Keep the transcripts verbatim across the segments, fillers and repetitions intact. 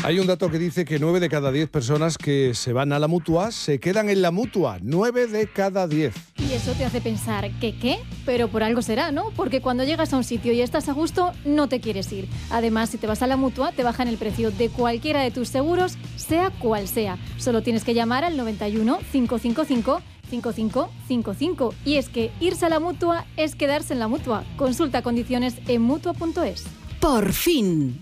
Hay un dato que dice que nueve de cada diez personas que se van a la Mutua se quedan en la Mutua. nueve de cada diez. Y eso te hace pensar que qué, pero por algo será, ¿no? Porque cuando llegas a un sitio y estás a gusto, no te quieres ir. Además, si te vas a la Mutua, te bajan el precio de cualquiera de tus seguros, sea cual sea. Solo tienes que llamar al noventa y uno, cinco cinco cinco, cinco cinco cinco cinco. Y es que irse a la Mutua es quedarse en la Mutua. Consulta condiciones en mutua punto es. Por fin.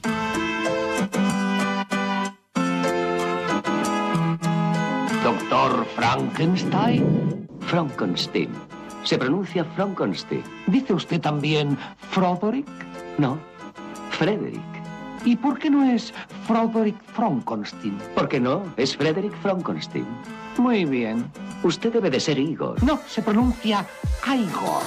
Doctor Frankenstein. Frankenstein. Se pronuncia Frankenstein. ¿Dice usted también Froderick? No, Frederick. ¿Y por qué no es Froderick Frankenstein? ¿Por qué no? Es Frederick Frankenstein. Muy bien. Usted debe de ser Igor. No, se pronuncia Igor.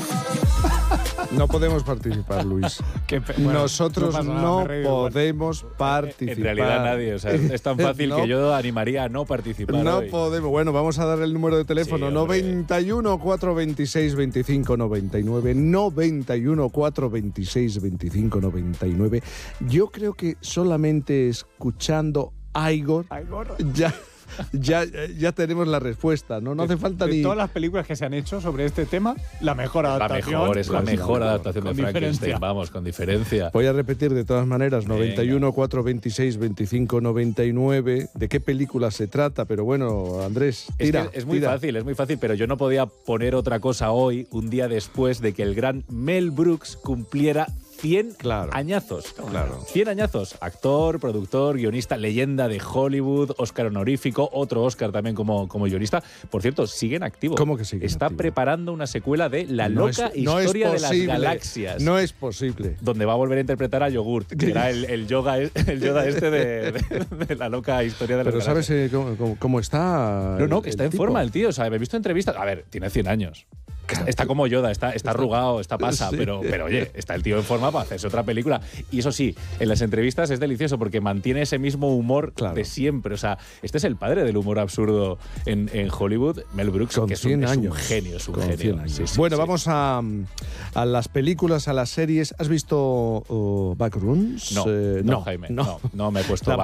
No podemos participar, Luis. Que, bueno, Nosotros no, no, nada, reído, podemos bueno. participar. En realidad nadie, o sea, es tan fácil no, que yo animaría a no participar No hoy. podemos. Bueno, vamos a dar el número de teléfono. Sí, noventa y uno, cuatrocientos veintiséis, veinticinco noventa y nueve. noventa y uno, cuatrocientos veintiséis, veinticinco noventa y nueve. Yo creo que solamente escuchando a Igor, Igor. ya... Ya, ya tenemos la respuesta, ¿no? No hace falta de ni... todas las películas que se han hecho sobre este tema, la mejor adaptación. La mejor, es la Pues mejor no, adaptación de con Frankenstein, diferencia. vamos, con diferencia. Voy a repetir de todas maneras, Venga. noventa y uno, cuatrocientos veintiséis, veinticinco noventa y nueve. ¿De qué película se trata? Pero bueno, Andrés, tira. Es, que es muy tira. fácil, es muy fácil, pero yo no podía poner otra cosa hoy, un día después de que el gran Mel Brooks cumpliera cien Claro. añazos. Claro. cien añazos. Actor, productor, guionista, leyenda de Hollywood, Oscar honorífico, otro Oscar también como, como guionista. Por cierto, sigue en activo. ¿Cómo que sigue en Está activo? preparando una secuela de La No loca es- no es historia de las posible. galaxias. No es posible. Donde va a volver a interpretar a Yogurt, que era el, el, yoga, el Yoda este de, de, de La loca historia de las Pero galaxias. ¿sabes eh, cómo, cómo- cómo está? No, no, el- que está el en tipo? forma el tío. O sea, me he visto entrevistas. A ver, tiene cien años. Está como Yoda, está, está arrugado, está pasa, Sí. pero, pero oye, está el tío en forma para hacerse otra película. Y eso sí, en las entrevistas es delicioso porque mantiene ese mismo humor Claro. de siempre. O sea, este es el padre del humor absurdo en, en Hollywood, Mel Brooks, Con que es un, cien es un años. genio, es un Con genio. cien años. Sí, sí, bueno, sí. vamos a, a las películas, a las series. ¿Has visto uh, Backrooms? No, Eh, no, Jaime, no, no, me he puesto La